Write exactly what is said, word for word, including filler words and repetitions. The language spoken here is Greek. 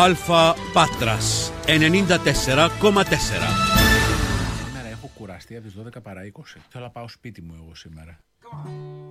Αλφα Πάτρας ενενήντα τέσσερα κόμμα τέσσερα. Σήμερα έχω κουραστεί από τις δώδεκα παρά είκοσι. Θέλω να πάω σπίτι μου εγώ σήμερα.